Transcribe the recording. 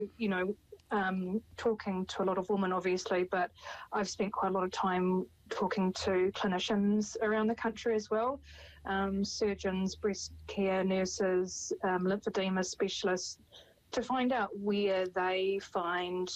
talking to a lot of women, obviously, but I've spent quite a lot of time talking to clinicians around the country as well, surgeons, breast care nurses, lymphedema specialists, to find out where they find